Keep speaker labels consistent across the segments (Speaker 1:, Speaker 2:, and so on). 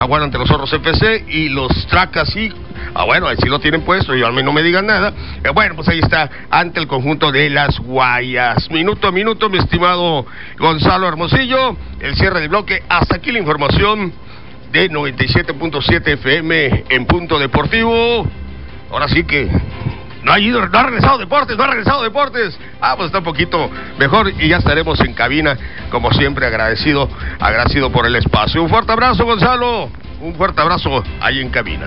Speaker 1: Bueno, ante los Zorros FC y los Tracas y... bueno, ahí sí lo tienen puesto, yo al menos no me digan nada. Bueno, pues ahí está, ante el conjunto de las Guayas. Minuto a minuto, mi estimado Gonzalo Hermosillo, el cierre del bloque. Hasta aquí la información de 97.7 FM en Punto Deportivo. Ahora sí que... No ha regresado Deportes. Pues está un poquito mejor y ya estaremos en cabina, como siempre, agradecido por el espacio. Un fuerte abrazo, Gonzalo. Un fuerte abrazo ahí en cabina.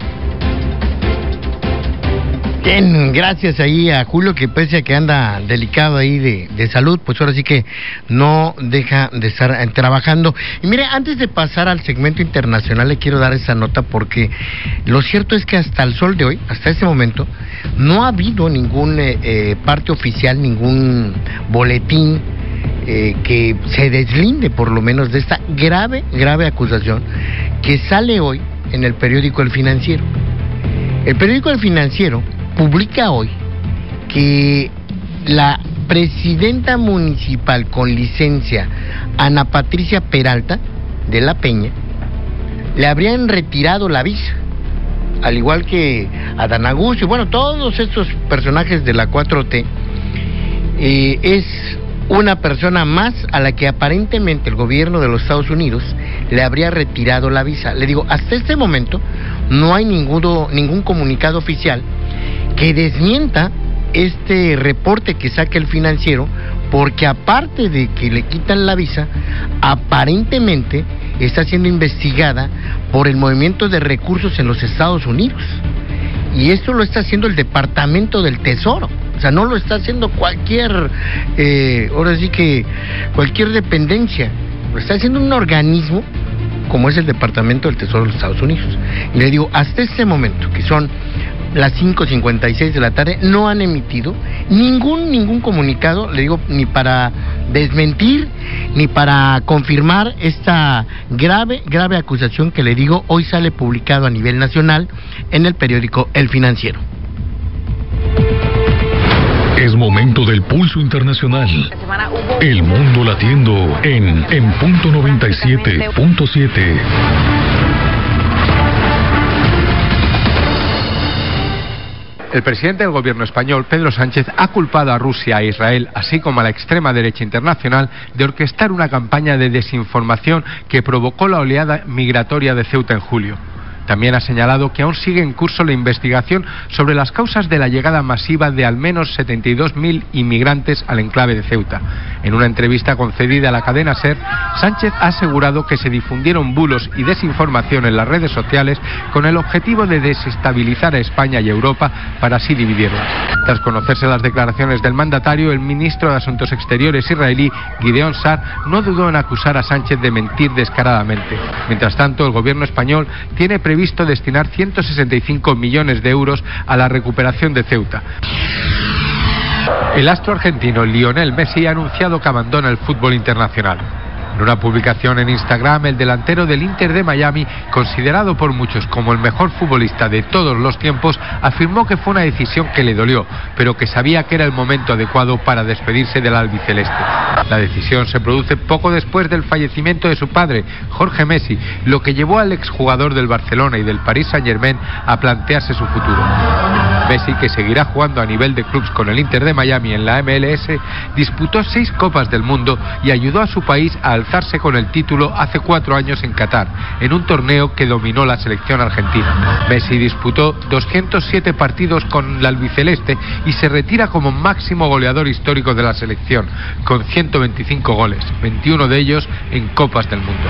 Speaker 2: Bien, gracias ahí a Julio, que pese a que anda delicado ahí de salud, pues ahora sí que no deja de estar trabajando. Y mire, antes de pasar al segmento internacional, le quiero dar esa nota porque lo cierto es que hasta el sol de hoy, hasta ese momento, no ha habido ningún parte oficial, ningún boletín que se deslinde por lo menos de esta grave acusación que sale hoy en el periódico El Financiero. El periódico El Financiero publica hoy que la presidenta municipal con licencia, Ana Patricia Peralta de la Peña, le habrían retirado la visa, al igual que Adán Augusto y bueno, todos estos personajes de la 4T. Es una persona más a la que aparentemente el gobierno de los Estados Unidos le habría retirado la visa. Le digo, hasta este momento no hay ningún comunicado oficial que desmienta este reporte que saca El Financiero, porque aparte de que le quitan la visa, aparentemente está siendo investigada por el movimiento de recursos en los Estados Unidos. Y esto lo está haciendo el Departamento del Tesoro. O sea, no lo está haciendo cualquier dependencia. Lo está haciendo un organismo como es el Departamento del Tesoro de los Estados Unidos. Y le digo, hasta este momento, que son las 5:56 de la tarde, no han emitido ningún comunicado, le digo, ni para desmentir, ni para confirmar esta grave acusación que, le digo, hoy sale publicado a nivel nacional en el periódico El Financiero.
Speaker 3: Es momento del pulso internacional. El mundo latiendo en Punto 97.7.
Speaker 4: El presidente del gobierno español, Pedro Sánchez, ha culpado a Rusia e Israel, así como a la extrema derecha internacional, de orquestar una campaña de desinformación que provocó la oleada migratoria de Ceuta en julio. También ha señalado que aún sigue en curso la investigación sobre las causas de la llegada masiva de al menos 72.000 inmigrantes al enclave de Ceuta. En una entrevista concedida a la cadena SER, Sánchez ha asegurado que se difundieron bulos y desinformación en las redes sociales con el objetivo de desestabilizar a España y Europa para así dividirlas. Tras conocerse las declaraciones del mandatario, el ministro de Asuntos Exteriores israelí, Gideon Sa'ar, no dudó en acusar a Sánchez de mentir descaradamente. Mientras tanto, el gobierno español tiene previsto destinar 165 millones de euros a la recuperación de Ceuta. El astro argentino Lionel Messi ha anunciado que abandona el fútbol internacional. En una publicación en Instagram, el delantero del Inter de Miami, considerado por muchos como el mejor futbolista de todos los tiempos, afirmó que fue una decisión que le dolió, pero que sabía que era el momento adecuado para despedirse del albiceleste. La decisión se produce poco después del fallecimiento de su padre, Jorge Messi, lo que llevó al exjugador del Barcelona y del Paris Saint-Germain a plantearse su futuro. Messi, que seguirá jugando a nivel de clubes con el Inter de Miami en la MLS, disputó 6 Copas del Mundo y ayudó a su país a alzarse con el título hace 4 años en Qatar, en un torneo que dominó la selección argentina. Messi disputó 207 partidos con el albiceleste y se retira como máximo goleador histórico de la selección, con 125 goles, 21 de ellos en Copas del Mundo.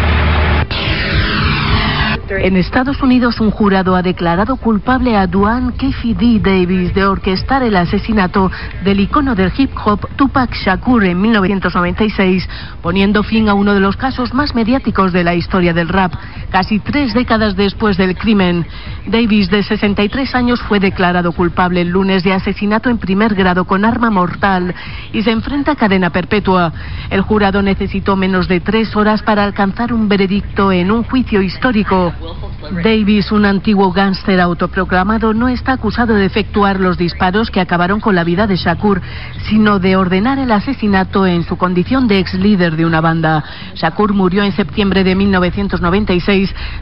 Speaker 5: En Estados Unidos, un jurado ha declarado culpable a Duane Keffe D. Davis de orquestar el asesinato del icono del hip hop Tupac Shakur en 1996, poniendo fin a uno de los casos más mediáticos de la historia del rap, casi 3 décadas después del crimen. Davis, de 63 años, fue declarado culpable el lunes de asesinato en primer grado con arma mortal y se enfrenta a cadena perpetua. El jurado necesitó menos de 3 horas para alcanzar un veredicto en un juicio histórico. Davis, un antiguo gángster autoproclamado, no está acusado de efectuar los disparos que acabaron con la vida de Shakur, sino de ordenar el asesinato en su condición de ex líder de una banda. Shakur murió en septiembre de 1996